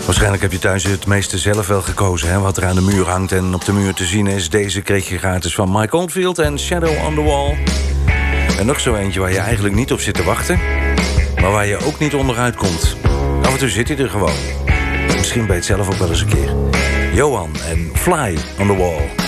Waarschijnlijk heb je thuis het meeste zelf wel gekozen, hè? Wat er aan de muur hangt en op de muur te zien is. Deze kreeg je gratis van Mike Oldfield en Shadow on the Wall. En nog zo eentje waar je eigenlijk niet op zit te wachten, maar waar je ook niet onderuit komt. Af en toe zit hij er gewoon. Misschien ben je het zelf ook wel eens een keer. Johan en Fly on the Wall.